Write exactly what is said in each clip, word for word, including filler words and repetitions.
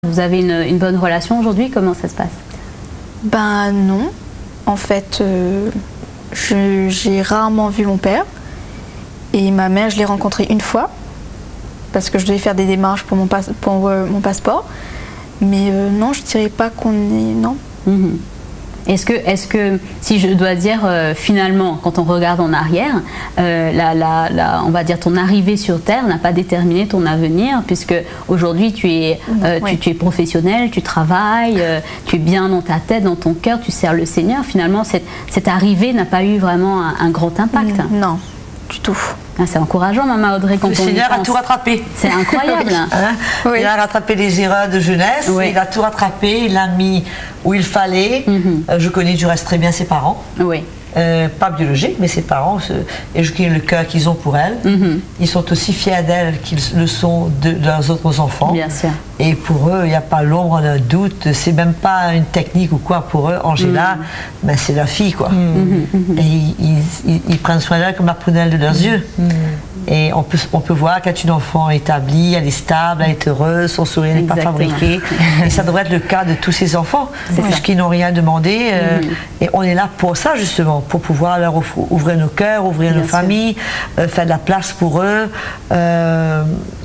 Vous avez une, une bonne relation aujourd'hui? Comment ça se passe? Ben non. En fait, euh, j'ai rarement vu mon père. Et ma mère, je l'ai rencontrée une fois. Parce que je devais faire des démarches pour mon, pas, pour, euh, mon passeport. Mais euh, non, je ne dirais pas qu'on est... Non. Mmh. Est-ce que, est-ce que, si je dois dire euh, finalement, quand on regarde en arrière, euh, la, la, la, on va dire ton arrivée sur Terre n'a pas déterminé ton avenir, puisque aujourd'hui tu es, euh, oui. tu, tu es professionnel, tu travailles, euh, tu es bien dans ta tête, dans ton cœur, tu sers le Seigneur. Finalement, cette, cette arrivée n'a pas eu vraiment un, un grand impact. Mmh, non, du tout. Ah, c'est encourageant, Maman Audrey, quand le on Seigneur y pense. a tout rattrapé. C'est incroyable. hein oui. Il a rattrapé les erreurs de jeunesse, oui. Il a tout rattrapé, il l'a mis où il fallait. Mm-hmm. euh, je connais du reste très bien ses parents. Oui. Euh, pas biologiques, mais ses parents, et je connais le cœur qu'ils ont pour elle. Mm-hmm. Ils sont aussi fiers d'elle qu'ils le sont de, de leurs autres enfants. Bien sûr. Et pour eux, il n'y a pas l'ombre d'un doute. C'est même pas une technique ou quoi pour eux. Angela, mm-hmm. ben, c'est la fille, quoi. Mm-hmm. Et ils, ils, ils prennent soin d'elle comme la prunelle de leurs mm-hmm. yeux. Mm-hmm. Et on peut, on peut voir qu'elle est une enfant établie, elle est stable, elle est heureuse, son sourire n'est pas fabriqué. Et ça devrait être le cas de tous ces enfants, puisqu'ils n'ont rien demandé. Euh, mm-hmm. Et on est là pour ça, justement, pour pouvoir leur ouvrir nos cœurs, ouvrir Bien nos sûr. familles, euh, faire de la place pour eux, euh,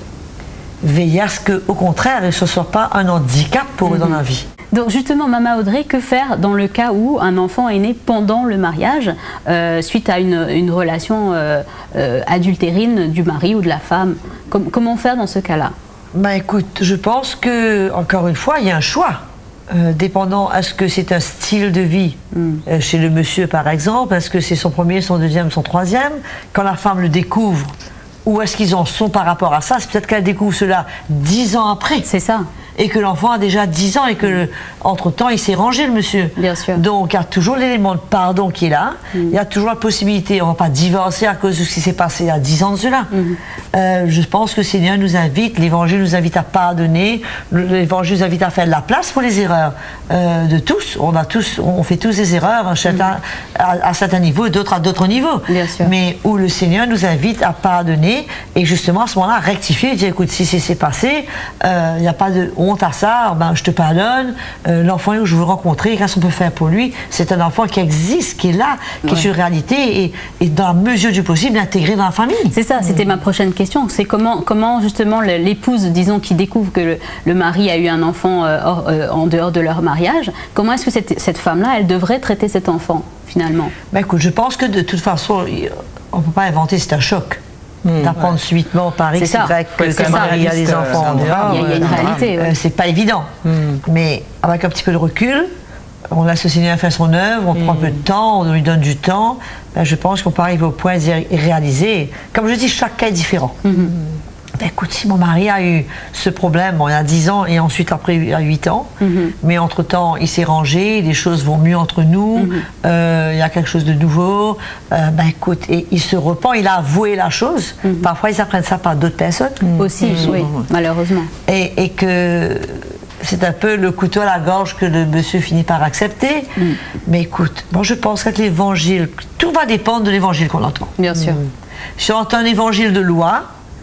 veiller à ce qu'au contraire, ce ne soit pas un handicap pour mm-hmm. eux dans la vie. Donc justement, Maman Audrey, que faire dans le cas où un enfant est né pendant le mariage, euh, suite à une, une relation euh, euh, adultérine du mari ou de la femme? Com Comment faire dans ce cas-là? Ben écoute, je pense que, encore une fois, il y a un choix. Euh, dépendant, est-ce que c'est un style de vie mm. euh, chez le monsieur par exemple, est-ce que c'est son premier, son deuxième, son troisième? Quand la femme le découvre, où est-ce qu'ils en sont par rapport à ça? C'est peut-être qu'elle découvre cela dix ans après. C'est ça. Et que l'enfant a déjà dix ans et que, entre-temps, il s'est rangé, le monsieur. Bien sûr. Donc, il y a toujours l'élément de pardon qui est là. Mm. Il y a toujours la possibilité, on ne va pas divorcer à cause de ce qui s'est passé il y a dix ans de cela. Mm. Euh, je pense que le Seigneur nous invite, l'Évangile nous invite à pardonner, l'Évangile nous invite à faire de la place pour les erreurs euh, de tous. On a tous, on fait tous des erreurs, chacun mm. à, à certains niveaux, d'autres à d'autres niveaux. Bien sûr. Mais où le Seigneur nous invite à pardonner et justement à ce moment-là, rectifier, dire écoute, si c'est passé, il euh, n'y a pas de honte à ça, ben, je te pardonne, euh, l'enfant que je veux rencontrer, qu'est-ce qu'on peut faire pour lui? C'est un enfant qui existe, qui est là, qui ouais. est une réalité et, et dans la mesure du possible intégré dans la famille. C'est ça, c'était mmh. ma prochaine question, c'est comment, comment justement l'épouse, disons, qui découvre que le, le mari a eu un enfant euh, hors, euh, en dehors de leur mariage, comment est-ce que cette, cette femme-là, elle devrait traiter cet enfant, finalement? Ben, écoute, je pense que de toute façon, on ne peut pas inventer, c'est un choc. Mmh, d'apprendre ouais. subitement Paris, c'est vrai que le mari a des enfants en dehors. Il y a, il y a une réalité. Ouais. Euh, c'est pas évident. Mmh. Mais avec un petit peu de recul, on laisse le Seigneur faire son œuvre, on mmh. prend un peu de temps, on lui donne du temps. Ben, je pense qu'on peut arriver au point de réaliser. Comme je dis, chaque cas est différent. Mmh. Ben, écoute, si mon mari a eu ce problème, bon, il y a dix ans et ensuite après il y a huit ans, mm-hmm. mais entre-temps il s'est rangé, les choses vont mieux entre nous, mm-hmm. euh, il y a quelque chose de nouveau, euh, ben écoute, et il se repent, il a avoué la chose, mm-hmm. parfois ils apprennent ça par d'autres personnes. Mm-hmm. Aussi, mm-hmm. oui, malheureusement. Et, et que c'est un peu le couteau à la gorge que le monsieur finit par accepter, mm. mais écoute, bon, je pense qu'avec l'évangile, tout va dépendre de l'évangile qu'on entend. Bien sûr. Mm. Si on entend un évangile de loi,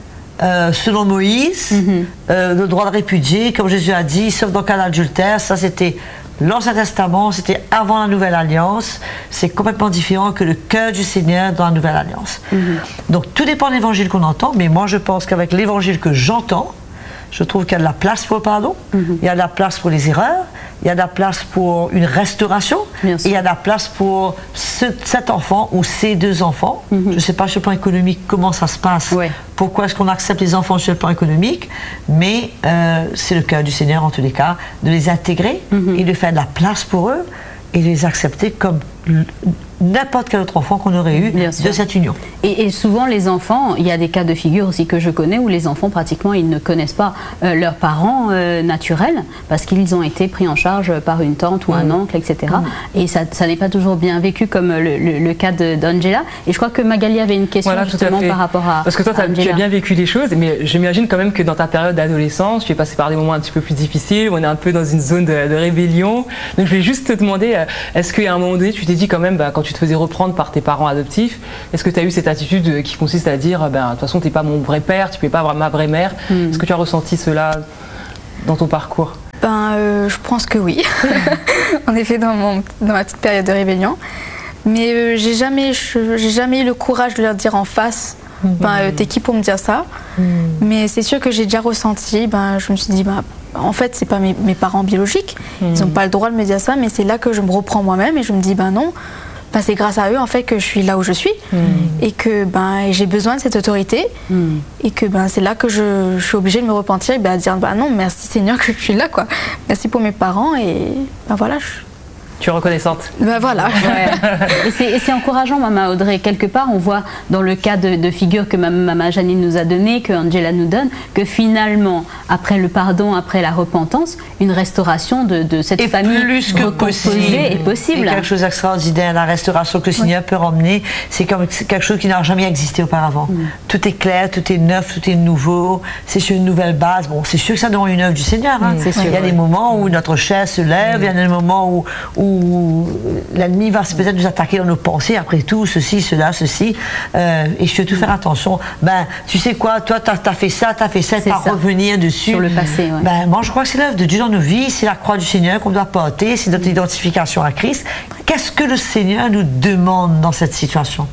Euh, selon Moïse, mm-hmm. euh, le droit de répudier, comme Jésus a dit, sauf dans le cas d'adultère, ça c'était l'Ancien Testament, c'était avant la Nouvelle Alliance, c'est complètement différent que le cœur du Seigneur dans la Nouvelle Alliance. Mm-hmm. Donc tout dépend de l'évangile qu'on entend, mais moi je pense qu'avec l'évangile que j'entends, je trouve qu'il y a de la place pour le pardon, mm-hmm. il y a de la place pour les erreurs, il y a de la place pour une restauration, et il y a de la place pour ce, cet enfant ou ces deux enfants. Mm-hmm. Je ne sais pas sur le plan économique comment ça se passe, ouais. pourquoi est-ce qu'on accepte les enfants sur le plan économique, mais euh, c'est le cœur du Seigneur en tous les cas, de les intégrer mm-hmm. et de faire de la place pour eux et de les accepter comme n'importe quel autre enfant qu'on aurait eu Bien de sûr. cette union. Et, et souvent les enfants, il y a des cas de figure aussi que je connais où les enfants pratiquement ils ne connaissent pas euh, leurs parents euh, naturels parce qu'ils ont été pris en charge par une tante ou mmh. un oncle, et cetera. Mmh. Et ça, ça n'est pas toujours bien vécu comme le, le, le cas d'Angela. Et je crois que Magali avait une question voilà, justement par rapport à Parce que toi, tu as bien vécu les choses, mais j'imagine quand même que dans ta période d'adolescence, tu es passé par des moments un petit peu plus difficiles, on est un peu dans une zone de, de rébellion. Donc je vais juste te demander, est-ce qu'à un moment donné, tu t'es dit quand même, bah, quand tu te faisais reprendre par tes parents adoptifs, est-ce que tu as eu cette attitude qui consiste à dire ben, de toute façon tu n'es pas mon vrai père, tu n'es pas ma vraie mère, mmh. est-ce que tu as ressenti cela dans ton parcours? Ben, euh, je pense que oui. En effet, dans, mon, dans ma petite période de rébellion. Mais euh, j'ai jamais, je- j'ai jamais eu le courage de leur dire en face. Ben, euh, t'es qui pour me dire ça? Mais c'est sûr que j'ai déjà ressenti. Ben, je me suis dit, ben, en fait, c'est pas mes, mes parents biologiques. Ils n'ont pas le droit de me dire ça. Mais c'est là que je me reprends moi-même et je me dis, ben non. Ben, c'est grâce à eux en fait que je suis là où je suis et que ben j'ai besoin de cette autorité et que ben c'est là que je, je suis obligée de me repentir et ben dire ben non merci Seigneur que je suis là quoi, merci pour mes parents et ben voilà je- Tu es reconnaissante. ben voilà. Ouais. Et c'est- Et c'est encourageant, Maman Audrey. Quelque part, on voit dans le cas de, de figure que Mam- Maman Janine nous a donné, que Angela nous donne, que finalement, après le pardon, après la repentance, une restauration de, de cette Et famille plus que recomposée possible. est possible. Et quelque chose d'extraordinaire, la restauration que le Seigneur peut ramener, c'est comme c'est quelque chose qui n'a jamais existé auparavant. Tout est clair, tout est neuf, tout est nouveau, c'est sur une nouvelle base. Bon, c'est sûr que ça demande une œuvre du Seigneur. Hein. C'est sûr, il y a ouais. des moments où notre chair se lève, il y a des moments où, où l'ennemi va peut-être nous attaquer dans nos pensées, après tout, ceci, cela, ceci. Euh, et je dois tout faire attention. Ben, tu sais quoi, toi, tu as fait ça, tu as fait ça, C'est pas ça. revenir dessus. Sur le passé, ouais. Ben, moi, je crois que c'est l'œuvre de Dieu dans nos vies, c'est la croix du Seigneur qu'on doit porter, c'est notre identification à Christ. Qu'est-ce que le Seigneur nous demande dans cette situation?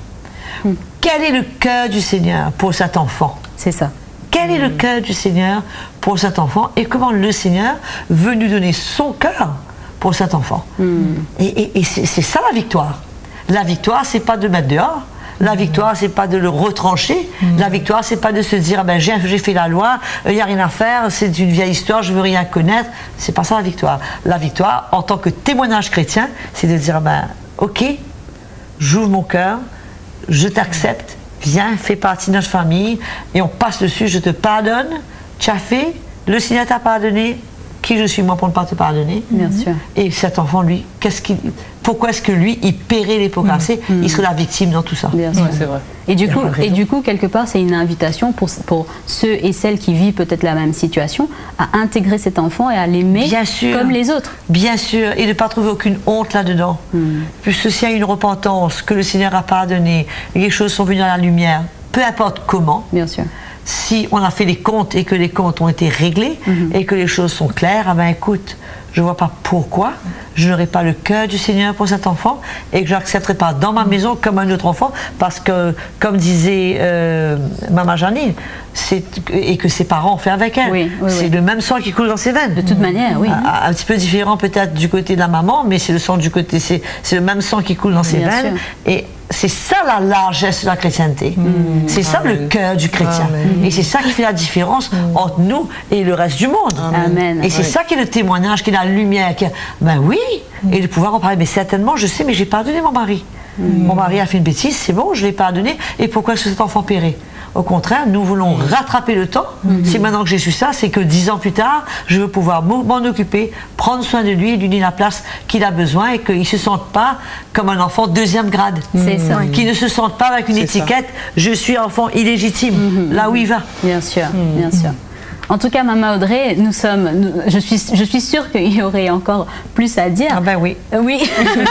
Quel est le cœur du Seigneur pour cet enfant? C'est ça. Quel est le cœur du Seigneur pour cet enfant et comment le Seigneur veut nous donner son cœur pour cet enfant? Et, et- et c'est c'est ça la victoire. La victoire, c'est pas de mettre dehors. La victoire, c'est pas de le retrancher. La victoire, c'est pas de se dire, ah ben, j'ai j'ai fait la loi, il n'y a rien à faire, c'est une vieille histoire, je veux rien connaître. C'est pas ça la victoire. La victoire, en tant que témoignage chrétien, c'est de dire, ah ben, ok, j'ouvre mon cœur, je t'accepte, viens, fais partie de notre famille, et on passe dessus, je te pardonne, tu as fait, le Seigneur t'a pardonné, qui je suis moi pour ne pas te pardonner? Bien sûr. Et cet enfant, lui, qu'est-ce qu'il, pourquoi est-ce que lui, il paierait les pots cassés? Il serait la victime dans tout ça. Bien sûr. Ouais, c'est vrai. Et du, Il y a coup, pas de et raison. du coup, quelque part, c'est une invitation pour, pour ceux et celles qui vivent peut-être la même situation à intégrer cet enfant et à l'aimer Bien sûr. comme les autres. Bien sûr, et de ne pas trouver aucune honte là-dedans. Puisque s'il y a une repentance, que le Seigneur a pardonné, les choses sont venues à la lumière, peu importe comment, Bien sûr. si on a fait les comptes et que les comptes ont été réglés et que les choses sont claires, ah ben écoute, je ne vois pas pourquoi je n'aurai pas le cœur du Seigneur pour cet enfant et que je n'accepterai pas dans ma maison comme un autre enfant parce que, comme disait euh, Maman Janine, c'est, et que ses parents ont fait avec elle, Oui, oui, c'est oui. le même sang qui coule dans ses veines. De toute manière, oui. Un, un petit peu différent peut-être du côté de la maman, mais c'est le sang du côté, c'est, c'est le même sang qui coule dans ses Bien veines. sûr. Et c'est ça la largesse de la chrétienté. C'est ça le cœur du chrétien. Amen. Et c'est ça qui fait la différence entre nous et le reste du monde. Amen. Et c'est Oui. ça qui est le témoignage, qui est la lumière. Qui est, ben oui, et de pouvoir en parler. Mais certainement, je sais, mais j'ai pardonné mon mari. Mon mari a fait une bêtise, c'est bon, je l'ai pardonné. Et pourquoi est-ce que cet enfant paierait? Au contraire, nous voulons rattraper le temps. C'est maintenant que j'ai su ça, c'est que dix ans plus tard, je veux pouvoir m'o- m'en occuper, prendre soin de lui et lui donner la place qu'il a besoin et qu'il ne se sente pas comme un enfant deuxième grade. C'est ça. Qu'il ne se sente pas avec une C'est ça. étiquette, je suis enfant illégitime, là où il va. Bien sûr, bien sûr. En tout cas, Maman Audrey, nous sommes, nous- je suis, je suis sûre qu'il y aurait encore plus à dire. Ah ben oui. Euh, Oui.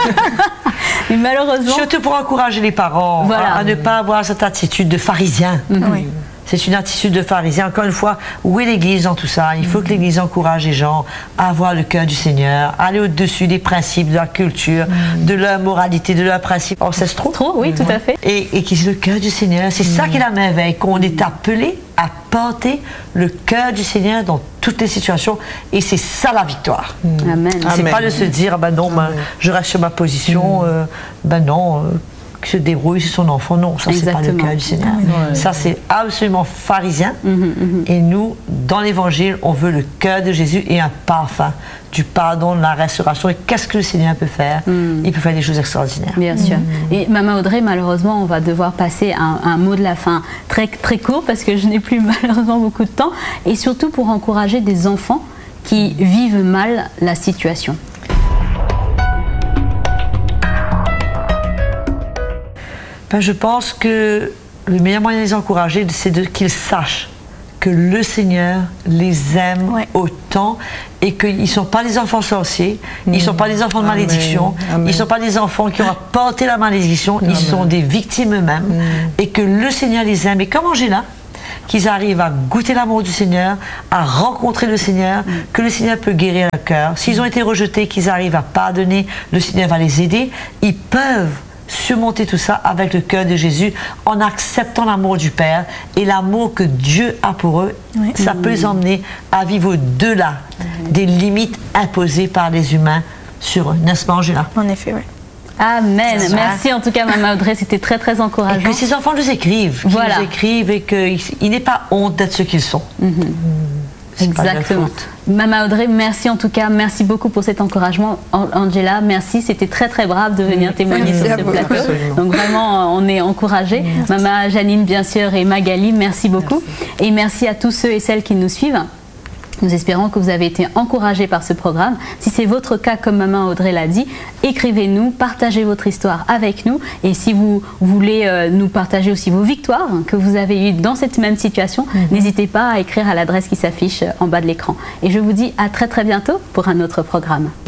Mais malheureusement, Surtout pour encourager les parents Voilà. à, à ne pas avoir cette attitude de pharisien. Oui. C'est une attitude de pharisien. Encore une fois, où est l'Église dans tout ça? Il faut que l'Église encourage les gens à avoir le cœur du Seigneur, à aller au-dessus des principes, de leur culture, de leur moralité, de leurs principes ancestraux. trop, oui, tout à fait. Et, et qui est le cœur du Seigneur. C'est ça qui est la merveille, qu'on est appelé à porter le cœur du Seigneur dans toutes les situations. Et c'est ça la victoire. Amen. C'est Amen. pas de se dire, ah ben non, ben, je reste sur ma position, euh, ben non, euh, qu'il se débrouille, c'est son enfant. Non, ça, c'est pas le Exactement. cœur du Seigneur. Ouais. Ça, c'est absolument pharisien. Et nous, dans l'Évangile, on veut le cœur de Jésus et un parfum du pardon, de la restauration. Et qu'est-ce que le Seigneur peut faire? Il peut faire des choses extraordinaires. Bien sûr. Et Maman Audrey, malheureusement, on va devoir passer à un, un mot de la fin très, très court parce que je n'ai plus malheureusement beaucoup de temps. Et surtout pour encourager des enfants qui vivent mal la situation. Ben, je pense que le meilleur moyen de les encourager, c'est de, qu'ils sachent que le Seigneur les aime Ouais. autant et qu'ils ne sont pas des enfants sorciers, ils ne sont pas des enfants de Amen. malédiction, Amen. ils ne sont pas des enfants qui ont apporté la malédiction, ils sont des victimes eux-mêmes et que le Seigneur les aime. Et comme Angela, qu'ils arrivent à goûter l'amour du Seigneur, à rencontrer le Seigneur, que le Seigneur peut guérir leur cœur. S'ils ont été rejetés, qu'ils arrivent à pardonner, le Seigneur va les aider. Ils peuvent surmonter tout ça avec le cœur de Jésus en acceptant l'amour du Père et l'amour que Dieu a pour eux. Oui. Ça peut les emmener à vivre au-delà des limites imposées par les humains sur eux. N'est-ce pas, Angela? En effet, oui. Amen. Merci en tout cas, Maman Audrey, c'était très très encourageant. Et que ces enfants nous écrivent, qu'ils voilà. nous écrivent et qu'il n'aient pas honte d'être ce qu'ils sont. Mm-hmm. Exactement. Maman Audrey, merci en tout cas, merci beaucoup pour cet encouragement. Angela, merci, c'était très très brave de venir témoigner merci sur ce plateau. Absolument. Donc vraiment, on est encouragés. Maman Janine, bien sûr, et Magali, merci beaucoup. Merci. Et merci à tous ceux et celles qui nous suivent. Nous espérons que vous avez été encouragés par ce programme. Si c'est votre cas, comme Maman Audrey l'a dit, écrivez-nous, partagez votre histoire avec nous. Et si vous voulez euh, nous partager aussi vos victoires que vous avez eues dans cette même situation, mm-hmm. n'hésitez pas à écrire à l'adresse qui s'affiche en bas de l'écran. Et je vous dis à très très bientôt pour un autre programme.